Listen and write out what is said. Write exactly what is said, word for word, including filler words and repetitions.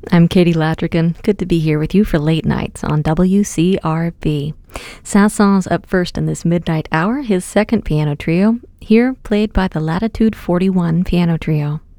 I'm Katie Latrigan. Good to be here with you for Late Nights on W C R B. Saint-Saëns up first in this midnight hour, his second piano trio, here played by the Latitude forty-one Piano Trio.